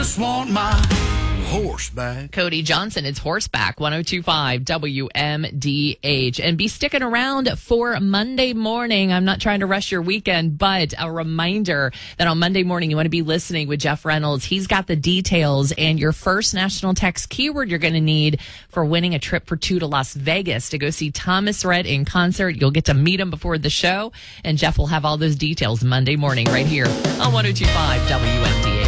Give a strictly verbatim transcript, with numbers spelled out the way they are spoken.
just want my horseback. Cody Johnson, it's Horseback, one oh two point five W M D H. And be sticking around for Monday morning. I'm not trying to rush your weekend, but a reminder that on Monday morning, you want to be listening with Jeff Reynolds. He's got the details and your first national text keyword you're going to need for winning a trip for two to Las Vegas to go see Thomas Rhett in concert. You'll get to meet him before the show, and Jeff will have all those details Monday morning right here on one oh two point five W M D H.